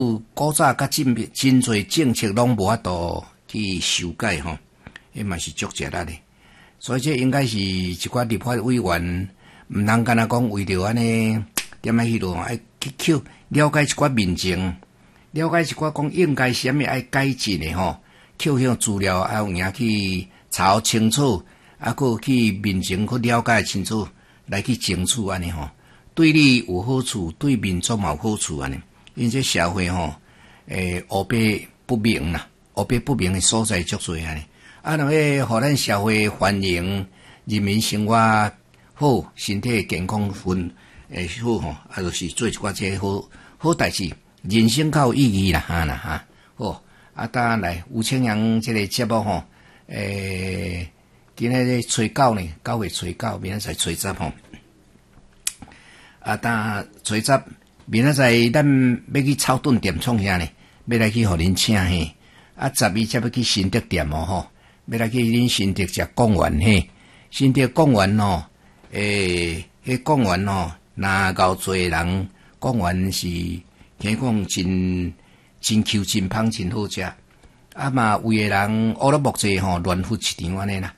古早甲真侪政策拢无法度去修改吼，迄嘛是足值力的。所以这应该是一寡立法委员，毋通干那讲为着安尼点啊迄落，爱去了解一寡民情，了解一寡讲应该啥物爱改进的吼，扣迄资料啊有影去查清楚，啊佫去民情去了解清楚，来去争取安尼吼，对你有好处，对民众嘛有好处安尼。因这社会吼，乌白不明啦，乌白不明的所在足多安尼。啊，那个互咱社会繁荣，人民生活好，身体健康好吼，啊，就是做一寡这好代志，人生较有意义啦，哈。好，啊，当然来吴清阳这个节目吼，今日初9呢，9月初9，明仔载初10吼。啊，当初10。明仔载咱要去草顿店创啥呢？要来去互恁请嘿。啊，12才要去新德店吼，要来去恁新德食公园嘿。新德公园吼，迄公园吼，若够侪人，公园是听讲真 Q 真芳真好食。啊嘛，有诶人乌了木济吼，乱付一场安尼啦。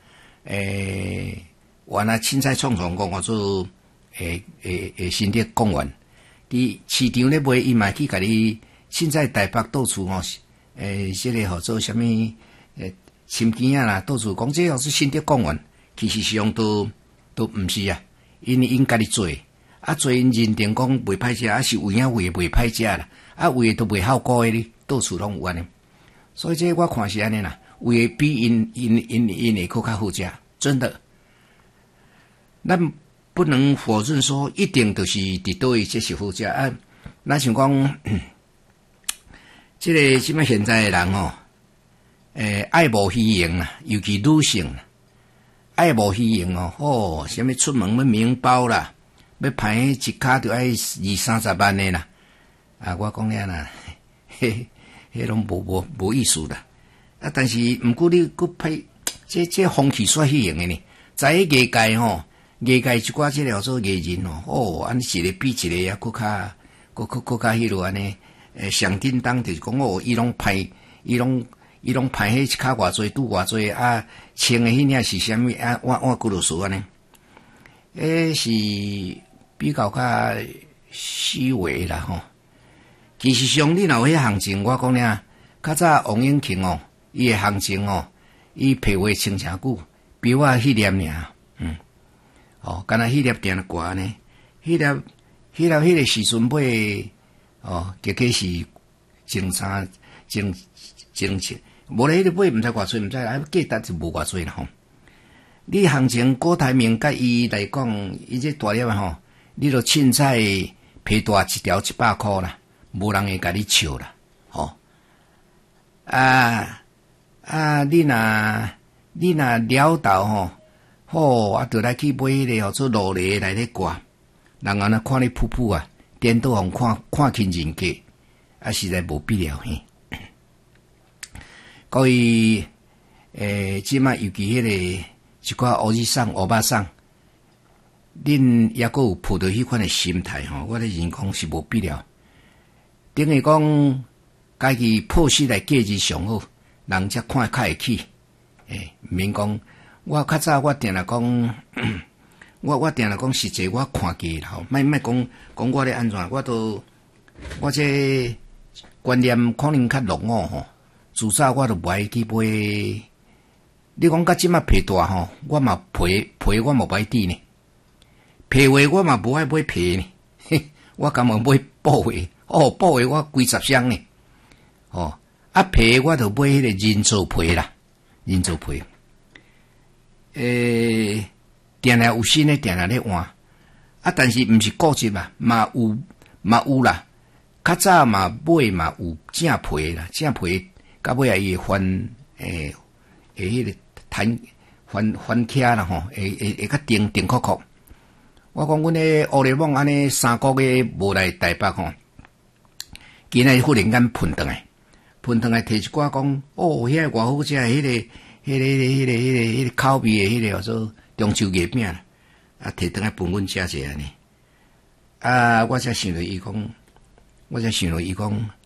原来凊彩创讲我做新德公园。伫市场咧卖，伊嘛去甲你凊彩台北到处吼，这个号做啥物？深坑啊啦，到处讲这号是新德公园，其实上都毋是啊，因家己做，啊做因认定讲袂歹食，啊是有影为袂歹食啦，啊为都袂效果诶哩，到处拢有安尼。所以这我看是安尼啦，为比因会佫较好食，真的。咱不能否认说一定就是伫倒位这是好食啊！咱想讲，这个即摆现在的人吼，爱慕虚荣啦，尤其女性啦，爱慕虚荣哦，什么出门要名包啦，要排一卡就爱20-30万的啦，啊，我讲了啦，迄拢无意思啦。啊，但是毋过你佫派这风气煞虚荣的呢，在业界吼。业界一寡即个做艺人哦，安尼一个比一个啊，佫较迄落安尼，上叮当就是讲哦，伊拢派迄一卡偌济拄偌济啊，穿诶迄领是啥物啊？换几落数安尼，是比较较虚伪啦吼。其实上你若有迄行情，我讲了，较早王永庆哦，伊诶行情哦，伊批话清诚久，比我迄念尔。哦，敢若迄粒定了悬呢？迄个时阵买哦，结果是前无咧迄个买毋知偌济，毋知啊，价值就无偌济啦吼。你行情郭台铭甲伊来讲，伊这大粒吼，你著凊彩批大一条100块啦，无人会甲你笑啦，吼。你若了到吼。啊，就来去买迄个做落嚟来咧挂，人安尼看你噗噗啊，颠倒互看轻人价，啊，实在无必要嘿。各位即摆尤其迄个一寡乌日送、乌巴送，恁抑佫有抱着迄款诶心态吼，我咧认讲是无必要。等于讲家己破失来价值上好，人才看较会起，毋免讲。我较早我定来讲，我定来讲实际我看价啦吼，莫讲我咧安怎，我这观念可能较落伍吼。自早我都无爱去买，你讲甲即马皮大吼，我嘛皮我嘛无爱滴呢，皮话我嘛无爱买皮呢，我甘愿买布话，布话我几十箱呢，啊皮我就买迄个人造皮啦，人造皮。定来有新诶，定来咧换啊，但是毋是固执嘛，嘛有啦。较早嘛买嘛有正皮啦，正皮到尾啊伊会迄个翻起啦吼，会较定壳壳。我讲阮咧乌里网安尼3个月无来台北吼，今日忽然间喷倒来摕一寡讲遐偌好食迄个。迄个口味诶，迄个叫做中秋月饼啦，啊，摕倒来分阮食者安尼。啊，我才想着伊讲，